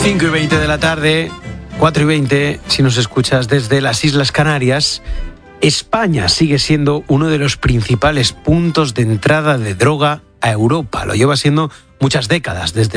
5:20 de la tarde, 4:20, si nos escuchas desde las Islas Canarias. España sigue siendo uno de los principales puntos de entrada de droga a Europa. Lo lleva siendo muchas décadas, desde